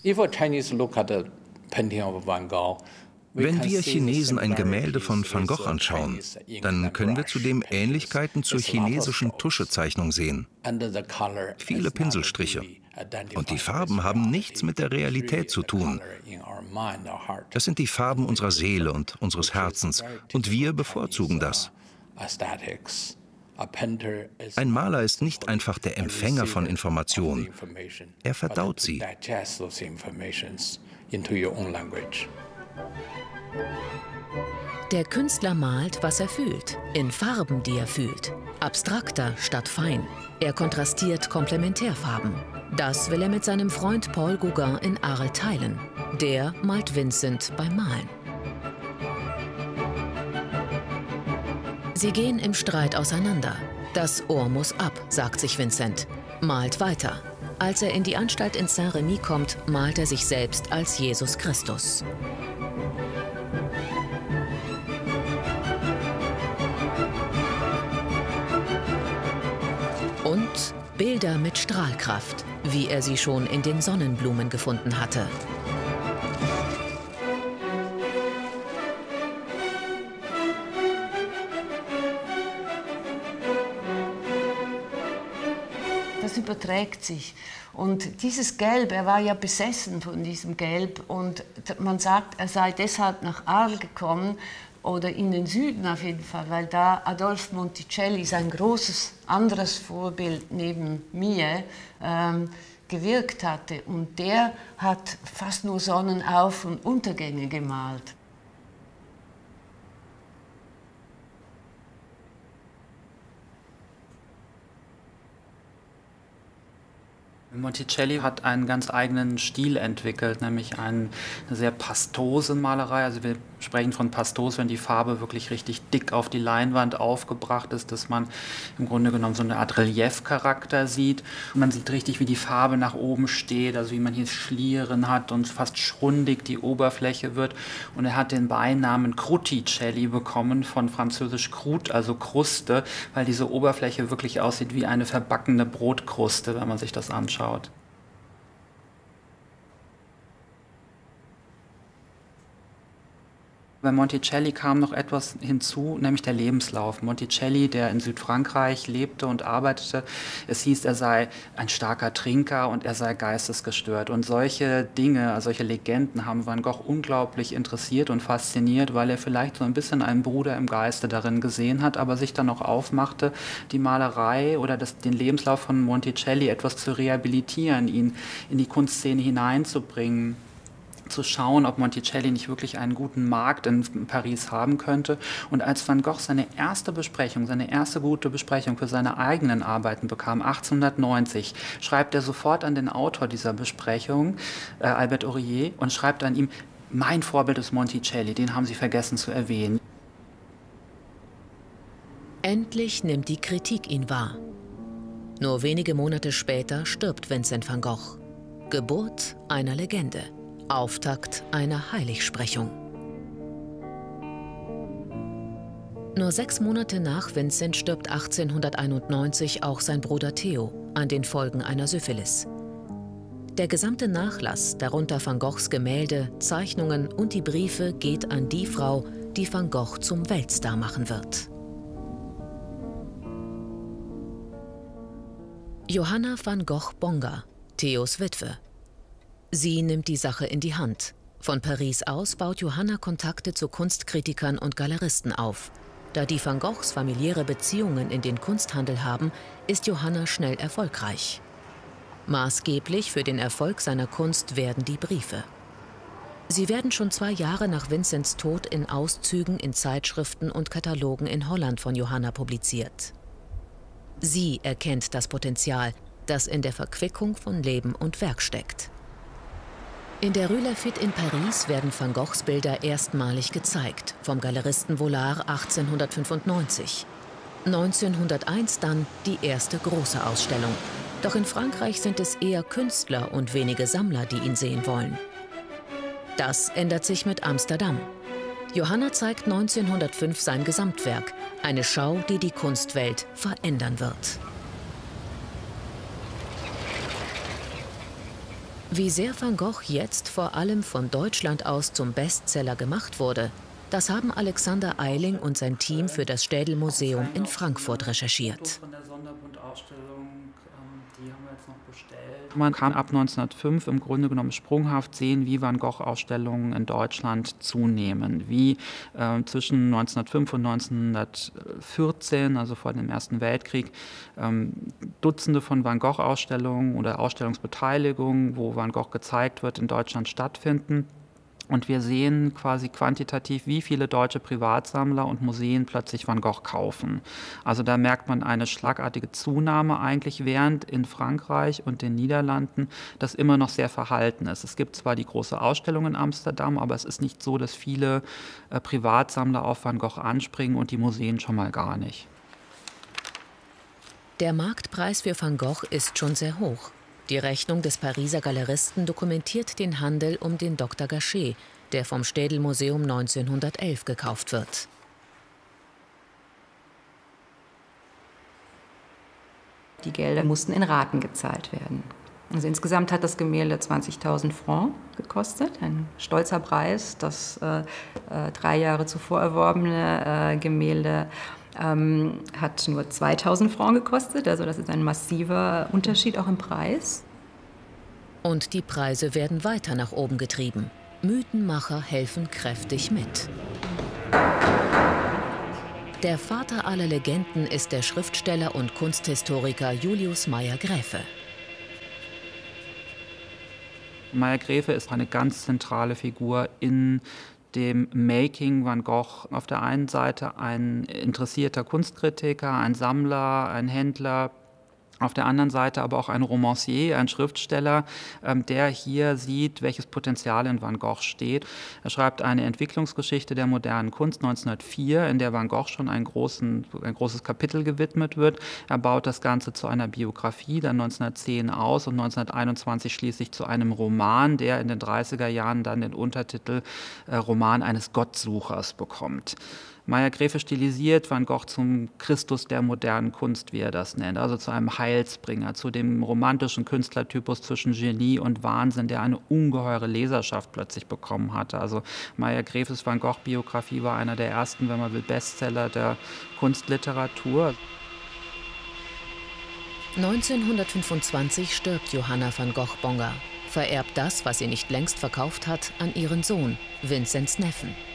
If a Chinese look at the painting of Van Gogh, Wenn wir Chinesen ein Gemälde von Van Gogh anschauen, dann können wir zudem Ähnlichkeiten zur chinesischen Tuschezeichnung sehen. Viele Pinselstriche. Und die Farben haben nichts mit der Realität zu tun. Das sind die Farben unserer Seele und unseres Herzens. Und wir bevorzugen das. Ein Maler ist nicht einfach der Empfänger von Informationen. Er verdaut sie. Der Künstler malt, was er fühlt, in Farben, die er fühlt. Abstrakter statt fein. Er kontrastiert Komplementärfarben. Das will er mit seinem Freund Paul Gauguin in Arles teilen. Der malt Vincent beim Malen. Sie gehen im Streit auseinander. Das Ohr muss ab, sagt sich Vincent. Malt weiter. Als er in die Anstalt in Saint-Remy kommt, malt er sich selbst als Jesus Christus. Und Bilder mit Strahlkraft, wie er sie schon in den Sonnenblumen gefunden hatte. Das überträgt sich. Und dieses Gelb, er war ja besessen von diesem Gelb und man sagt, er sei deshalb nach Arles gekommen oder in den Süden auf jeden Fall, weil da Adolphe Monticelli, sein großes anderes Vorbild neben mir, gewirkt hatte. Und der hat fast nur Sonnenauf- und Untergänge gemalt. Monticelli hat einen ganz eigenen Stil entwickelt, nämlich eine sehr pastose Malerei. Also wir sprechen von pastos, wenn die Farbe wirklich richtig dick auf die Leinwand aufgebracht ist, dass man im Grunde genommen so eine Art Reliefcharakter sieht. Und man sieht richtig, wie die Farbe nach oben steht, also wie man hier Schlieren hat und fast schrundig die Oberfläche wird. Und er hat den Beinamen Cruticelli bekommen, von französisch Croûte, also Kruste, weil diese Oberfläche wirklich aussieht wie eine verbackene Brotkruste, wenn man sich das anschaut. Bei Monticelli kam noch etwas hinzu, nämlich der Lebenslauf. Monticelli, der in Südfrankreich lebte und arbeitete, es hieß, er sei ein starker Trinker und er sei geistesgestört. Und solche Dinge, also solche Legenden haben Van Gogh unglaublich interessiert und fasziniert, weil er vielleicht so ein bisschen einen Bruder im Geiste darin gesehen hat, aber sich dann auch aufmachte, die Malerei oder den Lebenslauf von Monticelli etwas zu rehabilitieren, ihn in die Kunstszene hineinzubringen, zu schauen, ob Monticelli nicht wirklich einen guten Markt in Paris haben könnte. Und als Van Gogh seine erste gute Besprechung für seine eigenen Arbeiten bekam, 1890, schreibt er sofort an den Autor dieser Besprechung, Albert Aurier, und schreibt an ihm: Mein Vorbild ist Monticelli, den haben Sie vergessen zu erwähnen. Endlich nimmt die Kritik ihn wahr. Nur wenige Monate später stirbt Vincent van Gogh. Geburt einer Legende. Auftakt einer Heiligsprechung. Nur 6 Monate nach Vincent stirbt 1891 auch sein Bruder Theo an den Folgen einer Syphilis. Der gesamte Nachlass, darunter Van Goghs Gemälde, Zeichnungen und die Briefe, geht an die Frau, die Van Gogh zum Weltstar machen wird. Johanna van Gogh-Bonger, Theos Witwe. Sie nimmt die Sache in die Hand. Von Paris aus baut Johanna Kontakte zu Kunstkritikern und Galeristen auf. Da die Van Goghs familiäre Beziehungen in den Kunsthandel haben, ist Johanna schnell erfolgreich. Maßgeblich für den Erfolg seiner Kunst werden die Briefe. Sie werden schon 2 Jahre nach Vincents Tod in Auszügen in Zeitschriften und Katalogen in Holland von Johanna publiziert. Sie erkennt das Potenzial, das in der Verquickung von Leben und Werk steckt. In der Rue Lafitte in Paris werden Van Goghs Bilder erstmalig gezeigt, vom Galeristen Vollard 1895. 1901 dann die erste große Ausstellung. Doch in Frankreich sind es eher Künstler und wenige Sammler, die ihn sehen wollen. Das ändert sich mit Amsterdam. Johanna zeigt 1905 sein Gesamtwerk, eine Schau, die die Kunstwelt verändern wird. Wie sehr Van Gogh jetzt vor allem von Deutschland aus zum Bestseller gemacht wurde, das haben Alexander Eiling und sein Team für das Städel-Museum in Frankfurt recherchiert. Man kann ab 1905 im Grunde genommen sprunghaft sehen, wie Van Gogh-Ausstellungen in Deutschland zunehmen. Wie zwischen 1905 und 1914, also vor dem Ersten Weltkrieg, Dutzende von Van Gogh-Ausstellungen oder Ausstellungsbeteiligungen, wo Van Gogh gezeigt wird, in Deutschland stattfinden. Und wir sehen quasi quantitativ, wie viele deutsche Privatsammler und Museen plötzlich Van Gogh kaufen. Also da merkt man eine schlagartige Zunahme eigentlich, während in Frankreich und den Niederlanden das immer noch sehr verhalten ist. Es gibt zwar die große Ausstellung in Amsterdam, aber es ist nicht so, dass viele Privatsammler auf Van Gogh anspringen und die Museen schon mal gar nicht. Der Marktpreis für Van Gogh ist schon sehr hoch. Die Rechnung des Pariser Galeristen dokumentiert den Handel um den Dr. Gachet, der vom Städel-Museum 1911 gekauft wird. Die Gelder mussten in Raten gezahlt werden. Also insgesamt hat das Gemälde 20.000 Francs gekostet, ein stolzer Preis. Das 3 Jahre zuvor erworbene Gemälde hat nur 2.000 Francs gekostet, also das ist ein massiver Unterschied auch im Preis. Und die Preise werden weiter nach oben getrieben. Mythenmacher helfen kräftig mit. Der Vater aller Legenden ist der Schriftsteller und Kunsthistoriker Julius Meyer-Graefe. Meyer-Graefe ist eine ganz zentrale Figur in dem Making Van Gogh. Auf der einen Seite ein interessierter Kunstkritiker, ein Sammler, ein Händler, auf der anderen Seite aber auch ein Romancier, ein Schriftsteller, der hier sieht, welches Potenzial in Van Gogh steht. Er schreibt eine Entwicklungsgeschichte der modernen Kunst 1904, in der Van Gogh schon ein großes Kapitel gewidmet wird. Er baut das Ganze zu einer Biografie, dann 1910 aus und 1921 schließlich zu einem Roman, der in den 30er Jahren dann den Untertitel Roman eines Gottsuchers bekommt. Meyer-Graefe stilisiert Van Gogh zum Christus der modernen Kunst, wie er das nennt, also zu einem Heilsbringer, zu dem romantischen Künstlertypus zwischen Genie und Wahnsinn, der eine ungeheure Leserschaft plötzlich bekommen hatte. Also Meyer-Graefes Van Gogh-Biografie war einer der ersten, wenn man will, Bestseller der Kunstliteratur. 1925 stirbt Johanna van Gogh-Bonger, vererbt das, was sie nicht längst verkauft hat, an ihren Sohn, Vinzenz Neffen.